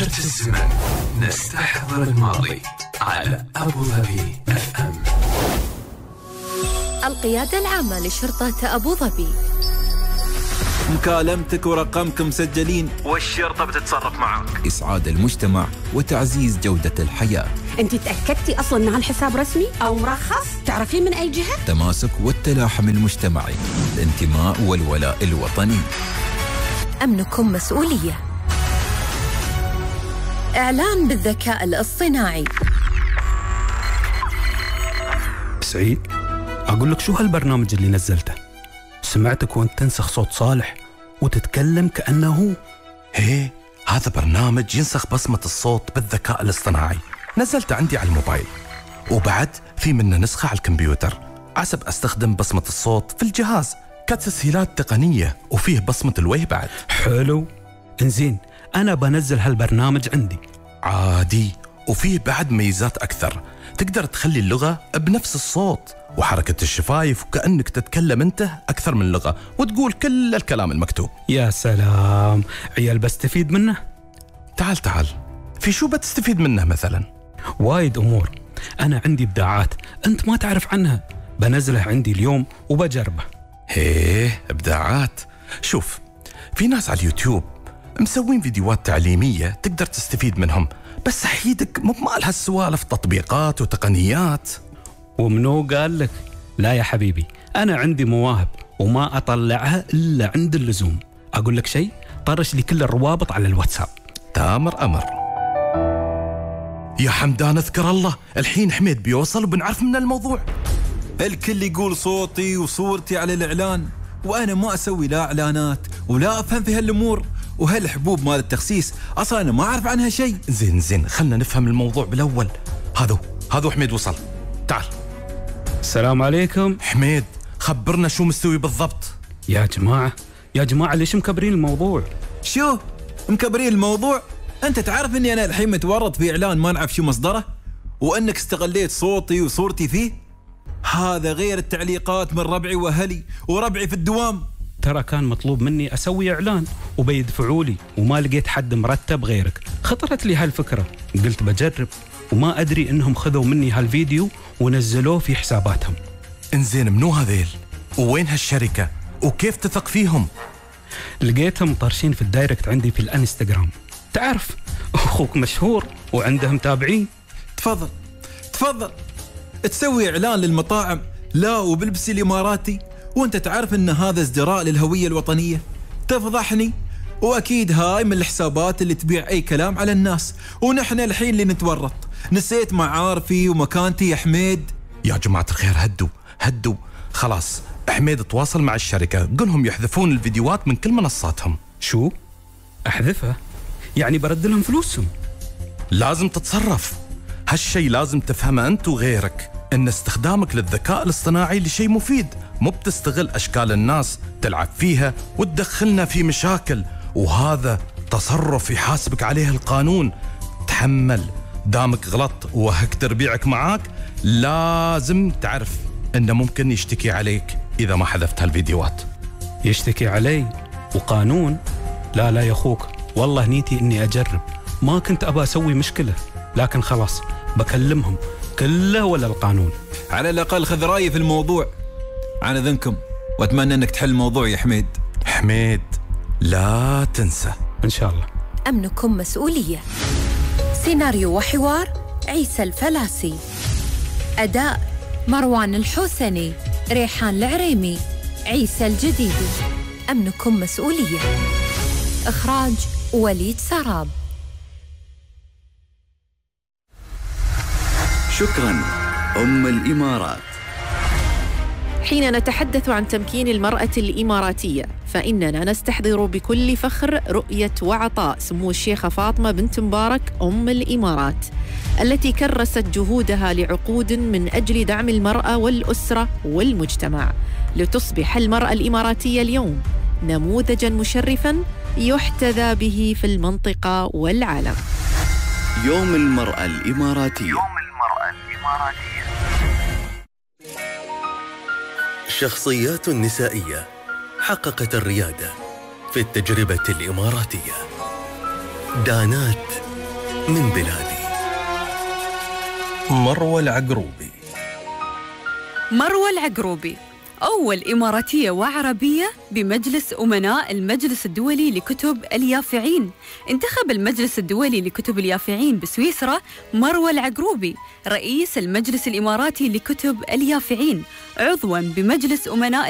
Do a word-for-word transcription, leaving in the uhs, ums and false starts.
عبر الزمن نستحضر الماضي على أبو ظبي اف ام. القيادة العامة لشرطة أبو ظبي. مكالمتك ورقمك مسجلين والشرطة بتتصرف معك. إسعاد المجتمع وتعزيز جودة الحياة. أنت تأكدتي أصلاً أن هالحساب رسمي أو مرخص؟ تعرفين من أي جهة؟ تماسك والتلاحم المجتمعي، الانتماء والولاء الوطني. أمنكم مسؤولية. إعلان بالذكاء الاصطناعي. سعيد، أقول لك شو هالبرنامج اللي نزلته؟ سمعتك وانت تنسخ صوت صالح وتتكلم كأنه هو. هي هذا برنامج ينسخ بصمة الصوت بالذكاء الاصطناعي، نزلته عندي على الموبايل، وبعد في منه نسخة على الكمبيوتر عسب أستخدم بصمة الصوت في الجهاز كتسهيلات تقنية، وفيه بصمة الوجه بعد. حلو، انزين أنا بنزل هالبرنامج عندي. عادي، وفيه بعد ميزات أكثر، تقدر تخلي اللغة بنفس الصوت وحركة الشفايف وكأنك تتكلم أنت أكثر من لغة وتقول كل الكلام المكتوب. يا سلام، عيال بستفيد منه. تعال تعال، في شو بتستفيد منه مثلا؟ وايد أمور، أنا عندي إبداعات أنت ما تعرف عنها، بنزله عندي اليوم وبجربه. هيه إبداعات، شوف في ناس على اليوتيوب مسوين فيديوهات تعليمية تقدر تستفيد منهم، بس حيدك مو بمال هالسوالف تطبيقات وتقنيات. ومنو قال لك؟ لا يا حبيبي، أنا عندي مواهب وما أطلعها إلا عند اللزوم. أقول لك شيء، طرش لي كل الروابط على الواتساب. تامر أمر. يا حمدان اذكر الله، الحين حميد بيوصل وبنعرف من الموضوع. الكل يقول صوتي وصورتي على الإعلان، وأنا ما أسوي لا إعلانات ولا أفهم في هالأمور، وهالحبوب مال التخسيس أصلا أنا ما أعرف عنها شيء. زين زين خلنا نفهم الموضوع بالأول. هذا هذا حميد وصل، تعال. السلام عليكم. حميد خبرنا شو مستوي بالضبط. يا جماعة يا جماعة ليش مكبرين الموضوع؟ شو مكبرين الموضوع؟ أنت تعرف أني أنا الحين متورط في إعلان ما نعرف شو مصدره، وأنك استغليت صوتي وصورتي فيه. هذا غير التعليقات من ربعي وأهلي وربعي في الدوام. ترى كان مطلوب مني أسوي إعلان وبيدفعوا لي، وما لقيت حد مرتب غيرك. خطرت لي هالفكرة، قلت بجرب، وما أدري إنهم خذوا مني هالفيديو ونزلوه في حساباتهم. إنزين منو هذيل؟ ووين هالشركة؟ وكيف تثق فيهم؟ لقيتهم طرشين في الدايركت عندي في الانستغرام. تعرف أخوك مشهور وعنده متابعين. تفضل تفضل تسوي إعلان للمطاعم لا وبلبسي الإماراتي، وانت تعرف ان هذا ازدراء للهوية الوطنية. تفضحني، واكيد هاي من الحسابات اللي تبيع اي كلام على الناس، ونحن الحين اللي نتورط. نسيت معارفي ومكانتي يا حميد. يا جماعة الخير هدوا هدوا، خلاص حميد تواصل مع الشركة، قلهم يحذفون الفيديوهات من كل منصاتهم. شو؟ أحذفها؟ يعني برد لهم فلوسهم؟ لازم تتصرف، هالشي لازم تفهمه أنت وغيرك، إن استخدامك للذكاء الاصطناعي لشيء مفيد، مو بتستغل أشكال الناس تلعب فيها وتدخلنا في مشاكل، وهذا تصرف يحاسبك عليه القانون. تحمل، دامك غلط وهك تربيعك معاك لازم تعرف إنه ممكن يشتكي عليك إذا ما حذفت هالفيديوهات. يشتكي علي وقانون؟ لا لا يا أخوك، والله نيتي إني أجرب، ما كنت أبى أسوي مشكلة، لكن خلاص بكلمهم كله ولا القانون. على الأقل خذ رأيي في الموضوع عن إذنكم، وأتمنى أنك تحل الموضوع يا حميد. حميد لا تنسى. إن شاء الله. أمنكم مسؤولية. سيناريو وحوار عيسى الفلاسي. أداء مروان الحوسني، ريحان العريمي، عيسى الجديدي. أمنكم مسؤولية. إخراج وليد سراب. شكراً أم الإمارات. حين نتحدث عن تمكين المرأة الإماراتية فإننا نستحضر بكل فخر رؤية وعطاء سمو الشيخة فاطمة بنت مبارك أم الإمارات، التي كرست جهودها لعقود من أجل دعم المرأة والأسرة والمجتمع، لتصبح المرأة الإماراتية اليوم نموذجاً مشرفاً يحتذى به في المنطقة والعالم. يوم المرأة الإماراتية. يوم المرأة الإماراتية. شخصيات نسائية حققت الريادة في التجربة الإماراتية. دانات من بلادي. مروى العقروبي. مروى العقروبي أول إماراتية وعربية بمجلس أمناء المجلس الدولي لكتب اليافعين. انتخب المجلس الدولي لكتب اليافعين بسويسرا مروى العقروبي رئيس المجلس الإماراتي لكتب اليافعين عضواً بمجلس أمناء